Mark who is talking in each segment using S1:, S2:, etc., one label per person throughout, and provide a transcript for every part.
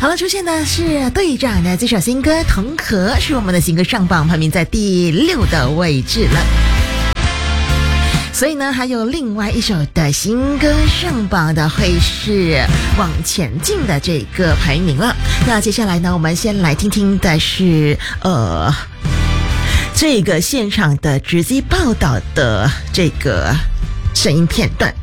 S1: 好了，出现的是队长的这首新歌《同壳》，是我们的新歌上榜，排名在第6的位置了。所以呢，还有另外一首的新歌上榜的会是往前进的这个排名了。那接下来呢，我们先来听听的是这个现场的直击报道的这个声音片段。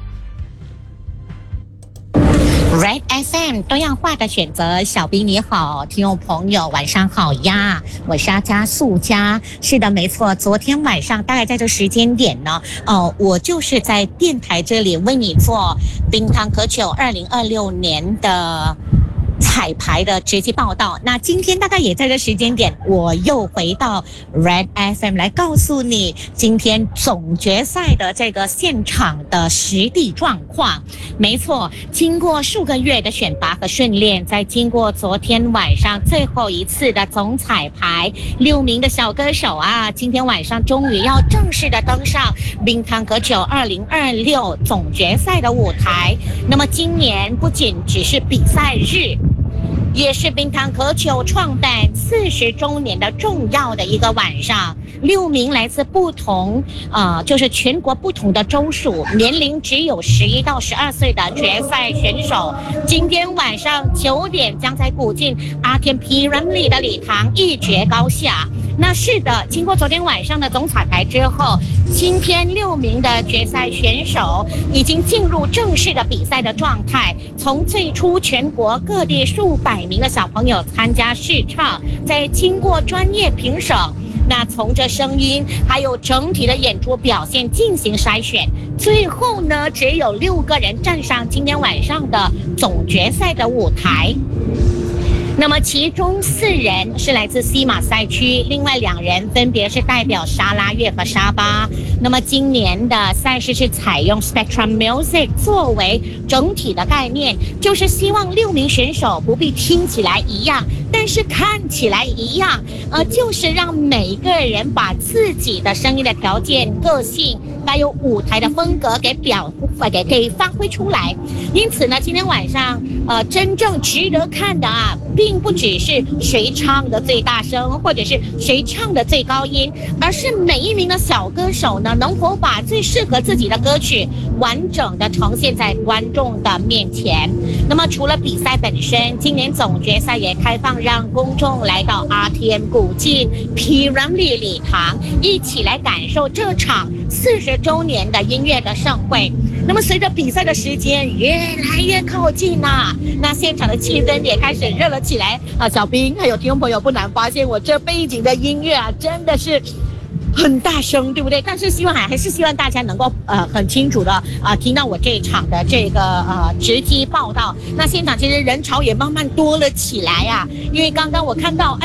S2: Red FM 多样化的选择，小兵你好，听众朋友晚上好呀，我是阿加素佳。是的，没错，昨天晚上大概在这时间点呢，我就是在电台这里为你做冰糖可酒2026年的彩排的直击报道。那今天大概也在这时间点，我又回到 Red FM 来告诉你今天总决赛的这个现场的实地状况。没错，经过数个月的选拔和训练，再经过昨天晚上最后一次的总彩排，6名的小歌手啊，今天晚上终于要正式的登上冰糖可酒2026总决赛的舞台。那么今年不仅只是比赛日，也是冰糖可酒创办40周年的重要的一个晚上。6名来自不同就是全国不同的州属，年龄只有11到12岁的决赛选手，今天晚上9点将在古晋阿天皮人里的礼堂一决高下。那是的，经过昨天晚上的总彩排之后，今天6名的决赛选手已经进入正式的比赛的状态。从最初全国各地数百名的小朋友参加试唱，再经过专业评审，那从这声音还有整体的演出表现进行筛选，最后呢，只有6个人站上今天晚上的总决赛的舞台。那么其中4人是来自西马赛区，另外2人分别是代表沙拉越和沙巴。那么今年的赛事是采用 Spectrum Music 作为整体的概念，就是希望6名选手不必听起来一样，但是看起来一样，就是让每一个人把自己的声音的条件、个性还有舞台的风格给发挥出来。因此呢，今天晚上真正值得看的啊，并不只是谁唱的最大声，或者是谁唱的最高音，而是每一名的小歌手呢，能否把最适合自己的歌曲完整的呈现在观众的面前。那么除了比赛本身，今年总决赛也开放让公众来到 RTM 古晋皮人里礼堂，一起来感受这场40周年的音乐的盛会。那么随着比赛的时间越来越靠近啊，那现场的气氛也开始热了起来啊！小兵还有听众朋友不难发现，我这背景的音乐啊，真的是很大声，对不对？但是还是希望大家能够很清楚的听到我这一场的这个直击报道。那现场其实人潮也慢慢多了起来啊，因为刚刚我看到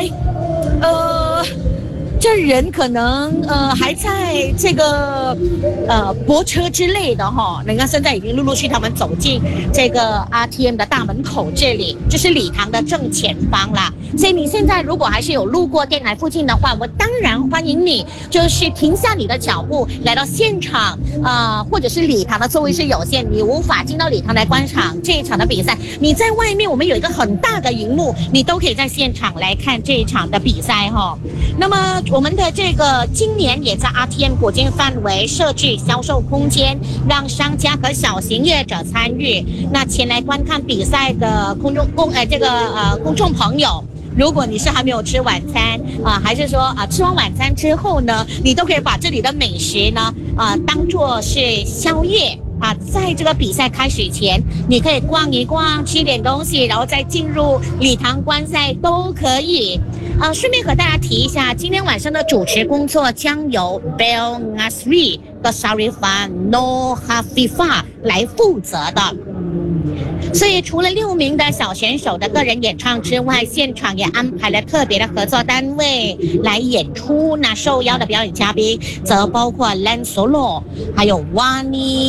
S2: 这人可能还在这个泊车之类的哈，你看现在已经陆陆续他们走进这个 RTM 的大门口这里，就是礼堂的正前方啦。所以你现在如果还是有路过电台附近的话，我当然欢迎你，就是停下你的脚步来到现场或者是礼堂的座位是有限，你无法进到礼堂来观赏这一场的比赛，你在外面我们有一个很大的荧幕，你都可以在现场来看这一场的比赛哈。那么我们的这个今年也在 RTM 古晋范围设置销售空间，让商家和小型业者参与。那前来观看比赛的公众朋友，如果你是还没有吃晚餐还是说吃完晚餐之后呢，你都可以把这里的美食呢当作是宵夜在这个比赛开始前，你可以逛一逛，吃点东西，然后再进入礼堂观赛都可以。顺便和大家提一下，今天晚上的主持工作将由 Bel Nasri 和 Sarifah Noor Hafifah 来负责的。所以除了6名的小选手的个人演唱之外，现场也安排了特别的合作单位来演出。那受邀的表演嘉宾则包括 Lan Solo 还有 Wani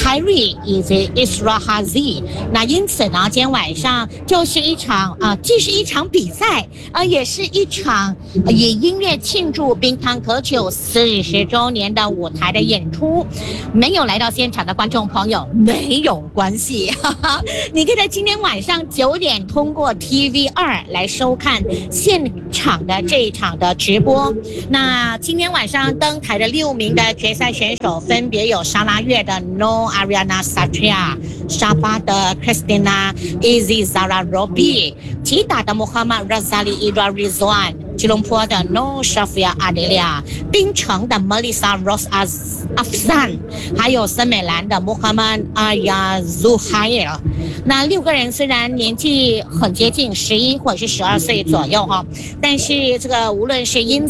S2: Kyrie 以及 Isra Hazi。那因此呢，今天晚上就是一场既是一场比赛，也是一场以音乐庆祝冰汤可酒40周年的舞台的演出。没有来到现场的观众朋友没有关系，你可以在今天晚上9点通过 TV2 来收看现场的这一场的直播。那今天晚上登台的6名的决赛选手分别有沙拉越的 No Ariana Satria、沙巴的 Christina、Izzy Zara Robi、吉打的 Muhammad Razali Ira Rizwan、吉隆坡的 No Shafia Adelia、槟城的 Melissa Rose Afzan， 还有森美兰的 Muhammad Aya Zuhair。那6个人虽然年纪很接近11或者是12岁左右但是这个无论是音